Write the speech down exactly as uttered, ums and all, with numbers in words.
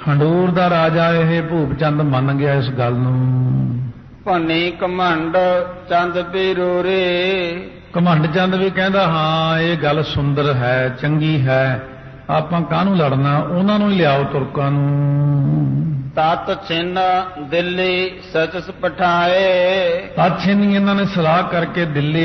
ਖੰਡੂਰ ਦਾ ਰਾਜਾ ਇਹ ਭੂਪ ਚੰਦ ਮੰਨ ਗਿਆ ਇਸ ਗੱਲ ਨੂੰ। ਭੰਨੀ ਘਮੰਡ ਚੰਦ ਪੀਰੂਰੇ, ਘਮੰਡ ਚੰਦ ਵੀ ਕਹਿੰਦਾ ਹਾਂ ਇਹ ਗੱਲ ਸੁੰਦਰ ਹੈ, ਚੰਗੀ ਹੈ, ਆਪਾਂ ਕਾਹਨੂੰ ਲੜਨਾ, ਉਹਨਾਂ ਨੂੰ ਹੀ ਲਿਆਓ ਤੁਰਕਾਂ ਨੂੰ। ਤਤ ਛਿਨ ਦਿੱਲੀ ਸਚਸ ਪਠਾਏ, ਤਤ ਛਿਨ ਇਹਨਾਂ ਨੇ ਸਲਾਹ ਕਰਕੇ ਦਿੱਲੀ